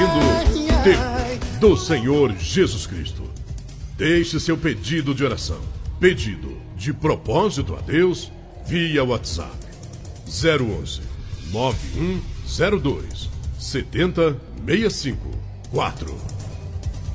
ouvindo Tempo do Senhor Jesus Cristo. Deixe seu pedido de oração, pedido de propósito a Deus via WhatsApp 011 9102 7065 4.